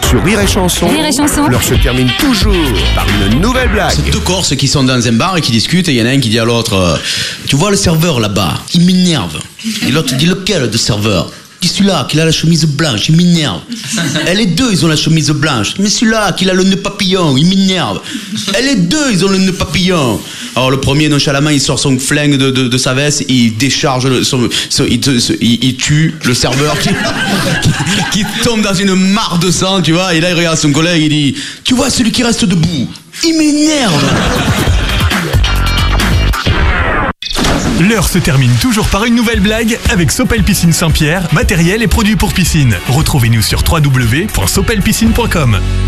Sur Rire et Chanson, Rire et Chanson. l'heure se termine toujours par une nouvelle blague. C'est deux Corses qui sont dans un bar et qui discutent et il y en a un qui dit à l'autre tu vois le serveur là-bas, il m'énerve. Et l'autre dit lequel de serveur? Qui celui-là, qui a la chemise blanche, il m'énerve. Et les deux, ils ont la chemise blanche. Mais celui-là, qui a le nœud papillon, il m'énerve. Et les deux, ils ont le nœud papillon. Alors le premier, nonchalamment, il sort son flingue de sa veste, il décharge, il tue le serveur qui tombe dans une mare de sang, tu vois. Et là, il regarde son collègue, il dit, tu vois, celui qui reste debout, il m'énerve. L'heure se termine toujours par une nouvelle blague avec Sopel Piscine Saint-Pierre, matériel et produits pour piscine. Retrouvez-nous sur www.sopelpiscine.com.